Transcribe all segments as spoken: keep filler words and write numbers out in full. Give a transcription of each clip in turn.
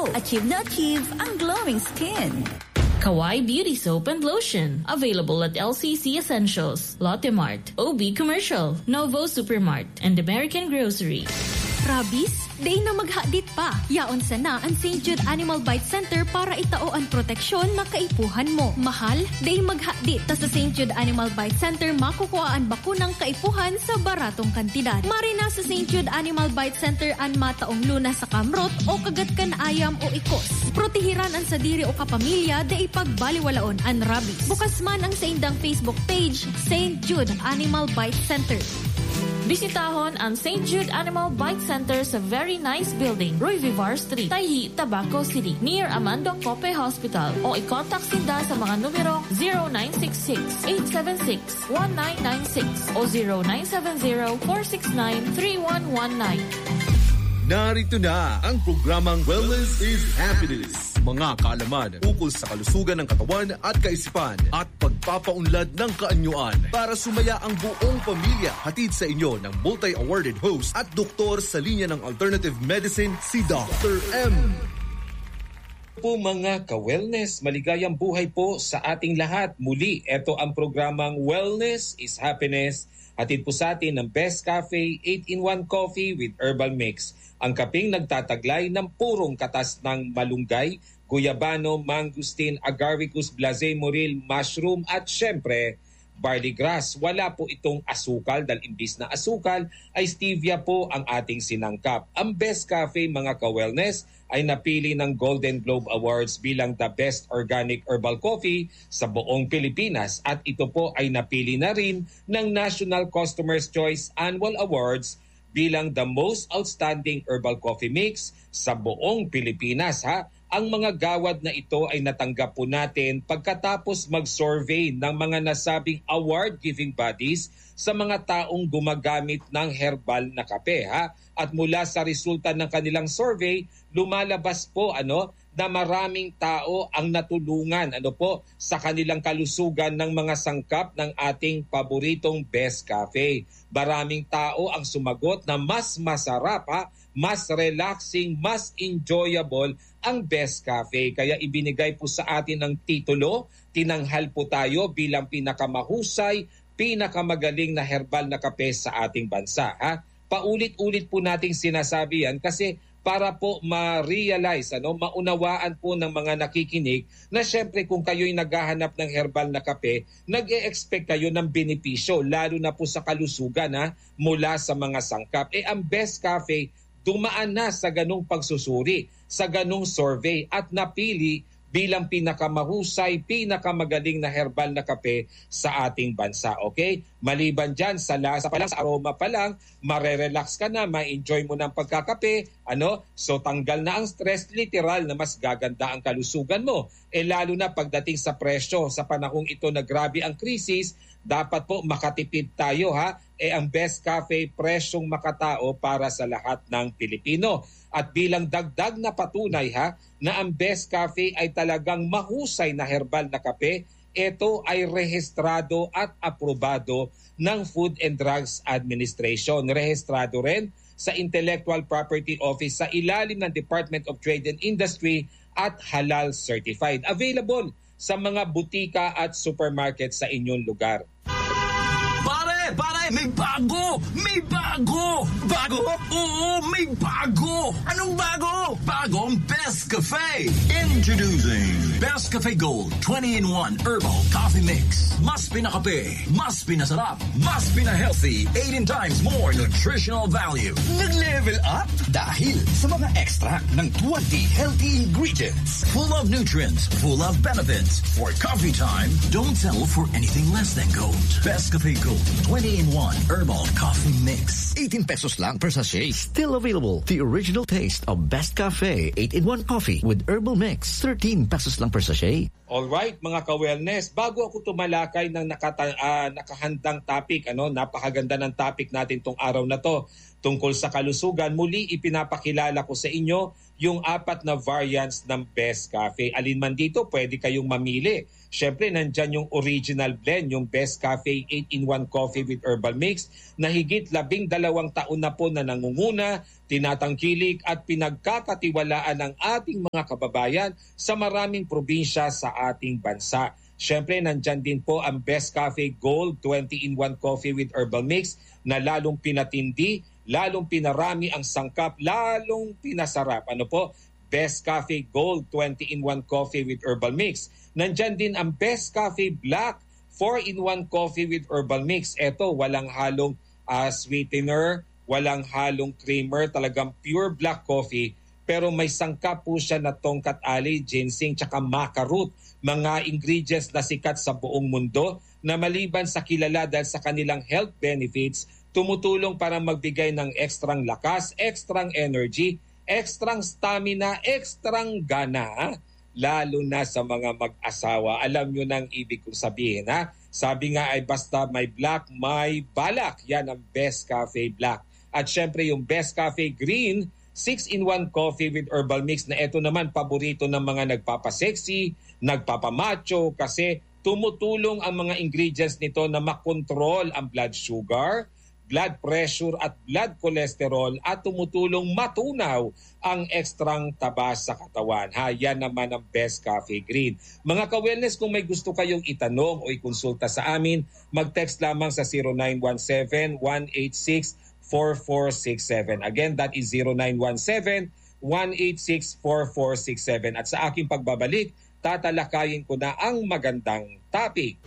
achieve na achieve ang glowing skin. Kawai Beauty Soap and Lotion. Available at L C C Essentials, Lotte Mart, O B Commercial, Novo Supermart, and American Grocery. Rabies? Day na maghadit pa. Yaon sana ang Saint Jude Animal Bite Center para itao ang proteksyon na kaipuhan mo. Mahal? Day maghadit. Ta sa Saint Jude Animal Bite Center makukuha ang bakunang kaipuhan sa baratong kantidad. Marina sa Saint Jude Animal Bite Center ang mataong luna sa kamrot o kagatkan ayam o ikos. Protehiran ang sadiri o kapamilya da ipagbaliwalaon ang rabies. Bukas man ang sa indang Facebook page, Saint Jude Animal Bite Center. Bisitahon ang Saint Jude Animal Bite Center sa very nice building, Roy Vivar Street, Tayhi, Tabaco City, near Amandong Cope Hospital. O i-contact sinda sa mga numero zero nine six six, eight seven six, one nine nine six o zero nine seven zero, four six nine, three one one nine. Narito na ang programang Wellness is Happiness. Mga kaalaman ukol sa kalusugan ng katawan at kaisipan at pagpapaunlad ng kaanyuan para sumaya ang buong pamilya. Hatid sa inyo ng multi-awarded host at doktor sa linya ng alternative medicine, si Doctor M. Po mga ka-wellness, maligayang buhay po sa ating lahat. Muli, ito ang programang Wellness is Happiness. Hatid po sa atin ng Best Cafe eight in one Coffee with Herbal Mix. Ang kaping nagtataglay ng purong katas ng malunggay, guyabano, mangustin, agaricus, blazé, moril, mushroom at syempre barley grass. Wala po itong asukal dahil imbis na asukal ay stevia po ang ating sinangkap. Ang Best Cafe mga ka-wellness ay napili ng Golden Globe Awards bilang the best organic herbal coffee sa buong Pilipinas at ito po ay napili na rin ng National Customer's Choice Annual Awards bilang the most outstanding herbal coffee mix sa buong Pilipinas. Ha? Ang mga gawad na ito ay natanggap po natin pagkatapos mag-survey ng mga nasabing award-giving bodies sa mga taong gumagamit ng herbal na kape. Ha? At mula sa resulta ng kanilang survey, lumalabas po ano na maraming tao ang natulungan ano po sa kanilang kalusugan ng mga sangkap ng ating paboritong Best Cafe. Maraming tao ang sumagot na mas masarap, ha? Mas relaxing, mas enjoyable ang Best Cafe. Kaya ibinigay po sa atin ang titulo, tinanghal po tayo bilang pinakamahusay, pinakamagaling na herbal na kape sa ating bansa. Ha? Paulit-ulit po nating sinasabi yan kasi para po ma-realize, ano, maunawaan po ng mga nakikinig na syempre kung kayo'y naghahanap ng herbal na kape, nag-e-expect kayo ng benepisyo, lalo na po sa kalusugan ha, mula sa mga sangkap. Eh ang Best Cafe, dumaan na sa ganung pagsusuri, sa ganung survey at napili bilang pinakamahusay, pinakamagaling na herbal na kape sa ating bansa. Okay? Maliban dyan, sa lasa pa lang, sa aroma pa lang, marerelax ka na, ma-enjoy mo ng pagkakape, ano? So tanggal na ang stress, literal na mas gaganda ang kalusugan mo. Eh lalo na pagdating sa presyo, sa panahong ito na grabe ang krisis, dapat po makatipid tayo ha. Eh ang Best Cafe, presyong makatao para sa lahat ng Pilipino. At bilang dagdag na patunay ha, na ang Best Cafe ay talagang mahusay na herbal na kape, ito ay rehistrado at aprobado ng Food and Drugs Administration. Rehistrado rin sa Intellectual Property Office sa ilalim ng Department of Trade and Industry at halal certified. Available sa mga butika at supermarket sa inyong lugar. Pare! Pare! May bago! May bago! Bago? Oo, may bago! Anong bago? Bagong Best Cafe! Introducing Best Cafe Gold twenty in one Herbal Coffee Mix. Mas pinakape, mas pinasarap, mas pina-healthy, eighteen times more nutritional value. Nag-level up dahil sa mga extract ng twenty healthy ingredients. Full of nutrients, full of benefits. For coffee time, don't settle for anything less than gold. Best Cafe Gold twenty in one Herbal Coffee Mix. eighteen pesos lang per sachet. Still available. The original taste of Best Cafe eight in one Coffee with Herbal Mix. thirteen pesos lang per sachet. Alright mga ka-wellness, bago ako tumalakay ng nakata- uh, nakahandang topic, ano, napakaganda ng topic natin tong araw na to. tungkol sa kalusugan, muli ipinapakilala ko sa inyo yung apat na variants ng Best Cafe. Alin man dito, pwede kayong mamili. Siyempre, nandyan yung original blend, yung Best Cafe eight in one Coffee with Herbal Mix na higit labing dalawang taon na po na nangunguna, tinatangkilik at pinagkakatiwalaan ng ating mga kababayan sa maraming probinsya sa ating bansa. Siyempre, nandyan din po ang Best Cafe Gold twenty in one Coffee with Herbal Mix na lalong pinatindi, lalong pinarami ang sangkap, lalong pinasarap. Ano po? Best Cafe Gold twenty in one Coffee with Herbal Mix. Nandyan din ang Best Cafe Black four in one Coffee with Herbal Mix. Ito, walang halong uh, sweetener, walang halong creamer, talagang pure black coffee. Pero may sangkap po siya na tongkat ali, ginseng, tsaka maca root. Mga ingredients na sikat sa buong mundo na maliban sa kilala dahil sa kanilang health benefits, tumutulong para magbigay ng ekstrang lakas, ekstrang energy, ekstrang stamina, ekstrang gana, lalo na sa mga mag-asawa. Alam nyo nang ibig kong sabihin, ha? Sabi nga ay basta may black, may balak. Yan ang Best Cafe Black. At syempre yung Best Cafe Green, six in one Coffee with Herbal Mix na ito naman paborito ng mga nagpapasexy, nagpapamacho kasi tumutulong ang mga ingredients nito na makontrol ang blood sugar, blood pressure at blood cholesterol at tumutulong matunaw ang ekstrang taba sa katawan. Ha, yan naman ang Best Cafe Green. Mga ka-wellness, kung may gusto kayong itanong o ikonsulta sa amin, mag-text lamang sa zero nine one seven, one eight six, four four six seven. Again, that is zero nine one seven, one eight six, four four six seven. At sa aking pagbabalik, tatalakayin ko na ang magandang topic.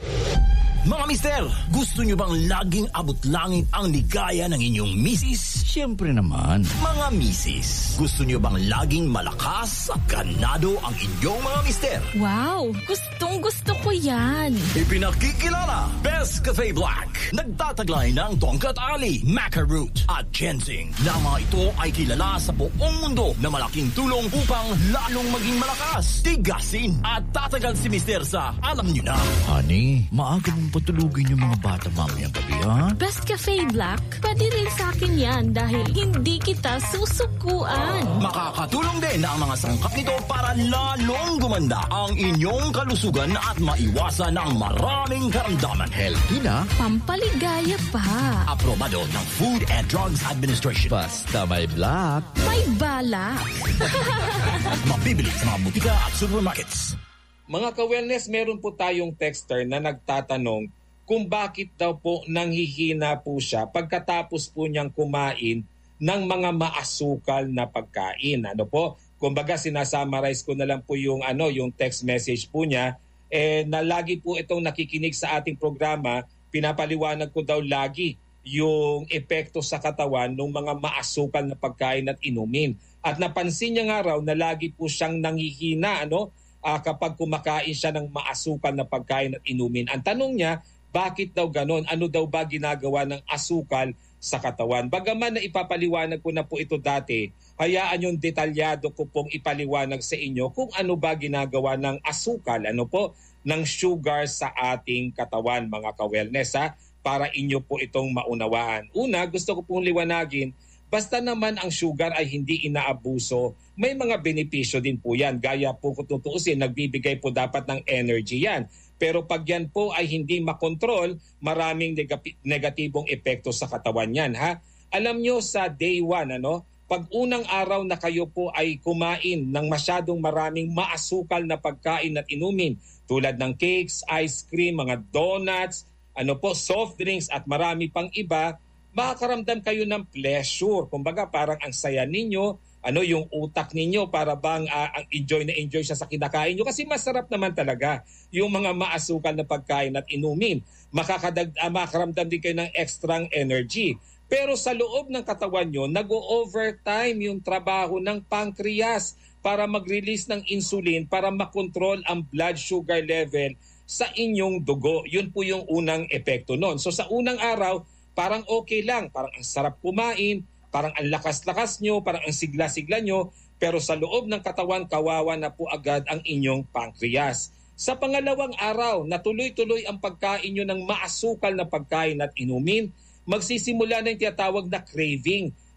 Mga mister, gusto nyo bang laging abot langit ang ligaya ng inyong misis? Siyempre naman. Mga misis, gusto nyo bang laging malakas at ganado ang inyong mga mister? Wow! Gustong gusto ko yan! Ipinakikilala, Best Cafe Black. Nagtataglay ng tongkat ali, maca root at ginseng. Na mga ito ay kilala sa buong mundo na malaking tulong upang lalong maging malakas, tigasin at tatagal si mister sa alam nyo na. Honey, maaga mong patulugin yung mga bata mamayang gabi, ha? Best Cafe Black, pwede rin sa akin yan dahil hindi kita susukuan. Makakatulong din ang mga sangkap nito para lalong gumanda ang inyong kalusugan at maiwasan ang maraming karamdaman. Healthy na. Pampaligaya pa. Aprobado ng Food and Drugs Administration. Basta may black. May balak. Mabibili sa mga butika at supermarkets. Mga ka-wellness, meron po tayong texter na nagtatanong kung bakit daw po nanghihina po siya pagkatapos po niyang kumain ng mga maasukal na pagkain. Ano po? Kumbaga sinasummarize ko na lang po yung ano, yung text message po niya, eh na lagi po itong nakikinig sa ating programa, pinapaliwanag ko daw lagi yung epekto sa katawan ng mga maasukal na pagkain at inumin. At napansin niya nga raw na lagi po siyang nanghihina, ano? Uh, kapag kumakain siya ng maasukal na pagkain at inumin. Ang tanong niya, bakit daw ganon? Ano daw ba ginagawa ng asukal sa katawan? Bagaman na ipapaliwanag ko na po ito dati, hayaan yung detalyado ko pong ipaliwanag sa inyo kung ano ba ginagawa ng asukal, ano po, ng sugar sa ating katawan, mga ka-wellness, ha? Para inyo po itong maunawaan. Una, gusto ko pong liwanagin, basta naman ang sugar ay hindi inaabuso, may mga benepisyo din po yan. Gaya po kung tutuusin, nagbibigay po dapat ng energy yan. Pero pag yan po ay hindi makontrol, maraming neg- negatibong epekto sa katawan yan. Ha? Alam nyo sa day one, ano, pag unang araw na kayo po ay kumain ng masyadong maraming maasukal na pagkain at inumin, tulad ng cakes, ice cream, mga donuts, ano po, soft drinks at marami pang iba, makakaramdam kayo ng pleasure. Kumbaga parang ang saya ninyo, ano yung utak ninyo para bang uh, ang enjoy na enjoy siya sa kinakain nyo. Kasi masarap naman talaga yung mga maasukal na pagkain at inumin. Makakadag, uh, makakaramdam din kayo ng extra energy. Pero sa loob ng katawan nyo, nag-overtime yung trabaho ng pancreas para mag-release ng insulin para makontrol ang blood sugar level sa inyong dugo. Yun po yung unang epekto nun. So sa unang araw, parang okay lang, parang ang sarap kumain, parang ang lakas-lakas nyo, parang ang sigla-sigla nyo, pero sa loob ng katawan, kawawa na po agad ang inyong pancreas. Sa pangalawang araw, natuloy-tuloy ang pagkain nyo ng maasukal na pagkain at inumin, magsisimula na yung tinatawag na craving.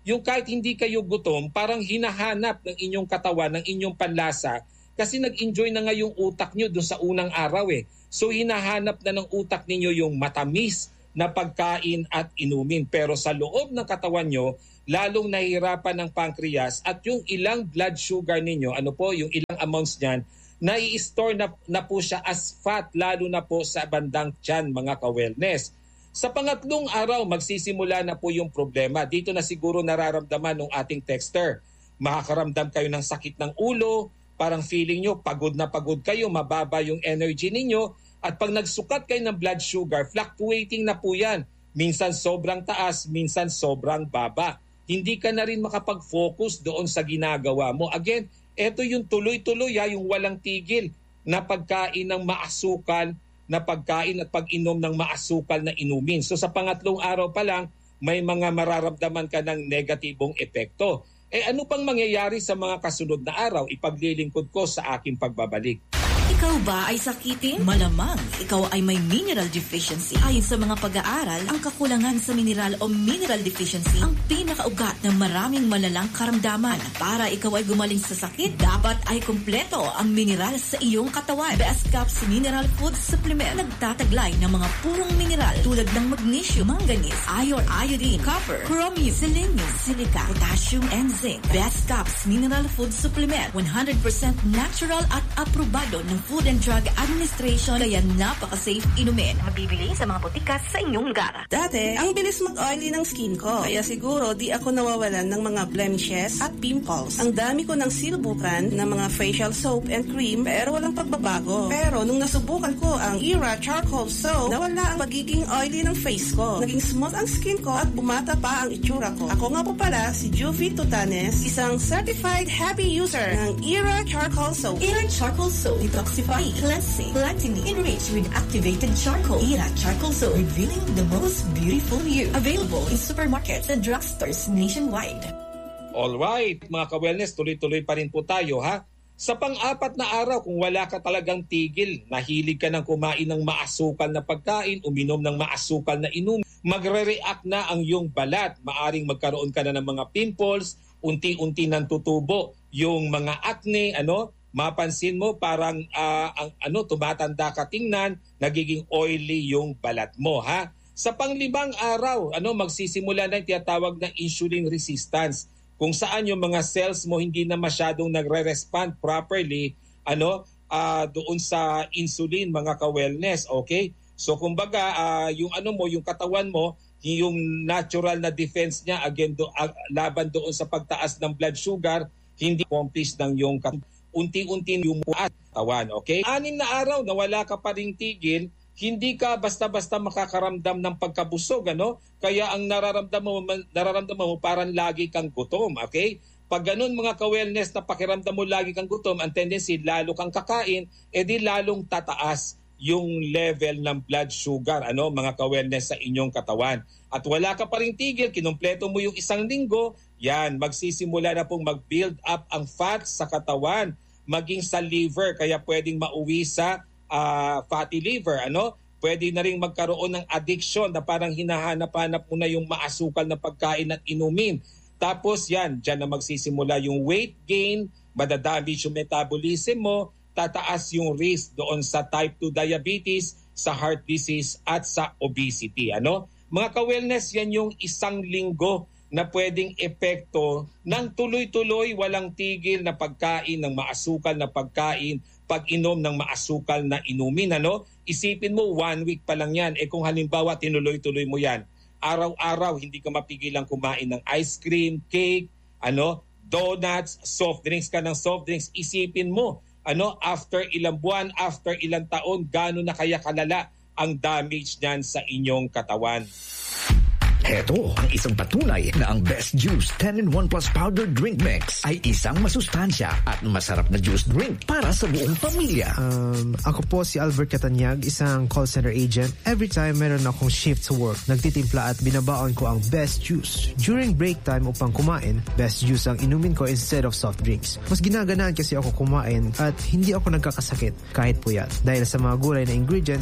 yung kahit hindi kayo gutom, parang hinahanap ng inyong katawan, ng inyong panlasa, kasi nag-enjoy na nga yung utak nyo doon sa unang araw eh. So hinahanap na ng utak ninyo yung matamis na pagkain at inumin. Pero sa loob ng katawan nyo, lalong nahihirapan ng pancreas at yung ilang blood sugar ninyo, ano po, yung ilang amounts niyan, nai-store na, na po siya as fat, lalo na po sa bandang tiyan, mga ka-wellness. Sa pangatlong araw, magsisimula na po yung problema. Dito na siguro nararamdaman ng ating texter. Makakaramdam kayo ng sakit ng ulo, parang feeling nyo, pagod na pagod kayo, mababa yung energy ninyo. At pag nagsukat kayo ng blood sugar, fluctuating na po yan. Minsan sobrang taas, minsan sobrang baba. Hindi ka na rin makapag-focus doon sa ginagawa mo. Again, eto yung tuloy-tuloy, ha, yung walang tigil na pagkain ng maasukal, na pagkain at pag-inom ng maasukal na inumin. So sa pangatlong araw pa lang, may mga mararamdaman ka ng negatibong epekto. Eh ano pang mangyayari sa mga kasunod na araw? Ipaglilingkod ko sa aking pagbabalik. Ikaw ba ay sakitin? Malamang ikaw ay may mineral deficiency. Ayon sa mga pag-aaral, ang kakulangan sa mineral o mineral deficiency ang pinakaugat ng maraming malalang karamdaman. Para ikaw ay gumaling sa sakit, dapat ay kumpleto ang mineral sa iyong katawan. Best Caps Mineral Food Supplement nagtataglay ng mga purong mineral tulad ng magnesium, manganese, iron, iodine, copper, chromium, selenium, silica, potassium, and zinc. Best Caps Mineral Food Supplement, one hundred percent natural at aprobado ng Food and Drug Administration, kaya napaka-safe inumin. Mabibili sa mga botika sa inyong lugar. Dati, ang bilis mag-oily ng skin ko. Kaya siguro di ako nawawalan ng mga blemishes at pimples. Ang dami ko ng sinubukan ng mga facial soap and cream pero walang pagbabago. Pero nung nasubukan ko ang Era Charcoal Soap, nawala ang pagiging oily ng face ko. Naging smooth ang skin ko at bumata pa ang itsura ko. Ako nga po pala si Juvie Tutanes, isang certified happy user ng Era Charcoal Soap. Era Charcoal Soap, detoxify, cleansing, lightening, enriched with activated charcoal. Era Charcoal Soap, revealing the most beautiful you. Available in supermarkets and drugstores nationwide. Alright, mga ka-wellness, tuloy-tuloy pa rin po tayo, ha? Sa pang-apat na araw, kung wala ka talagang tigil, nahilig ka ng kumain ng maasukal na pagkain, uminom ng maasukal na inumin, magre-react na ang iyong balat. Maaring magkaroon ka na ng mga pimples, unti-unti nang tutubo yung mga acne, ano? Mapansin mo parang uh, ang ano tumatanda ka tingnan, nagiging oily yung balat mo, ha? Sa panglimang araw, ano magsisimula na yung tinatawag na insulin resistance, kung saan yung mga cells mo hindi na masyadong nagre-respond properly, ano, uh, doon sa insulin, mga ka-wellness, okay? So kumbaga, uh, yung ano mo, yung katawan mo, yung natural na defense niya again do, uh, laban doon sa pagtaas ng blood sugar, hindi accomplish ng yung katawan. Unti-unti yung katawan, okay? Anim na araw na wala ka pa ring tigil, hindi ka basta-basta makakaramdam ng pagkabusog, ano? Kaya ang nararamdaman mo, nararamdaman mo parang lagi kang gutom, okay? Pag ganun mga ka-wellness na pakiramdam mo lagi kang gutom, ang tendency lalo kang kakain, edi lalong tataas yung level ng blood sugar, ano, mga ka-wellness sa inyong katawan. At wala ka pa ring tigil, kinumpleto mo yung isang linggo, yan, magsisimula na pong mag-build up ang fat sa katawan, maging sa liver, kaya pwedeng mauwi sa uh, fatty liver, ano? Pwede na rin magkaroon ng addiction na parang hinahanap-hanap mo na yung maasukal na pagkain at inumin. Tapos yan, dyan na magsisimula yung weight gain, madadamage yung metabolism mo, tataas yung risk doon sa type two diabetes, sa heart disease at sa obesity, ano? Mga ka-wellness, yan yung isang linggo na pwedeng epekto ng tuloy-tuloy, walang tigil na pagkain ng maasukal na pagkain, pag-inom ng maasukal na inumin, ano? Isipin mo, one week pa lang yan. Eh kung halimbawa, tinuloy-tuloy mo yan, araw-araw, hindi ka mapigilang kumain ng ice cream, cake, ano, donuts, soft drinks ka ng soft drinks, isipin mo, ano, after ilang buwan, after ilang taon, gaano na kaya kalala ang damage niyan sa inyong katawan. Heto ang isang patunay na ang Best Juice ten in one Plus Powder Drink Mix ay isang masustansya at masarap na juice drink para sa buong pamilya. Um, ako po si Albert Catanyag, isang call center agent. Every time meron akong shift sa work, nagtitimpla at binabaon ko ang Best Juice. During break time upang kumain, Best Juice ang inumin ko instead of soft drinks. Mas ginaganaan kasi ako kumain at hindi ako nagkakasakit kahit puyat. Dahil sa mga gulay na ingredients